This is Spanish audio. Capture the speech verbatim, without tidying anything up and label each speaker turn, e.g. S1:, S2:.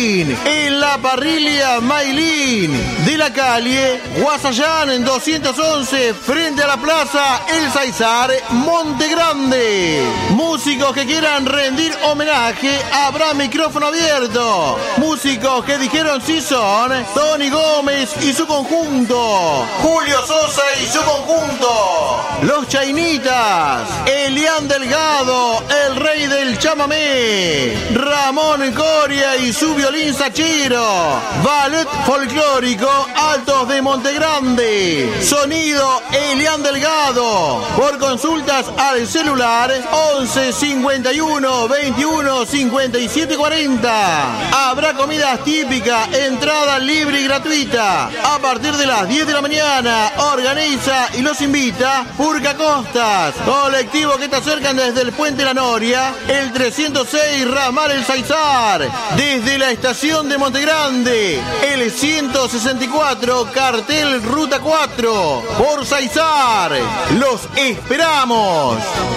S1: En la parrilla Mailín de la calle Guasayán en doscientos once frente a la plaza El Saizar, Monte Grande. Músicos que quieran rendir homenaje, habrá micrófono abierto. Músicos que dijeron sí son Tony Gómez y su conjunto, Julio Sosa y su conjunto, Los Chainitas, Elian Delgado, el rey del chamamé, Ramón Coria y su violín sachero, ballet folclórico Altos de Monte Grande, sonido Elian Delgado. Por consultas al celular once cincuenta y uno veintiuno cincuenta y siete cuarenta. Habrá comidas típicas, entrada libre y gratuita a partir de las diez de la mañana. Organiza y los invita Purca Costas, colectivo que te acercan desde el Puente La Noria, el trescientos seis Ramal El Saizar, desde la estación de Monte Grande, el ciento sesenta y cuatro cartel Ruta cuatro, por Saizar. Los esperamos.